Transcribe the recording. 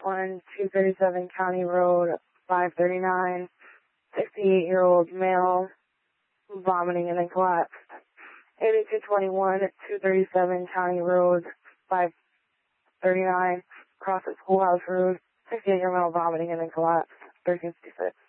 237 County Road 539, 68-year-old male, vomiting and then collapsed. 8221, 237 County Road 539, across the Schoolhouse Road, 68-year-old male, vomiting and then collapsed. 1356.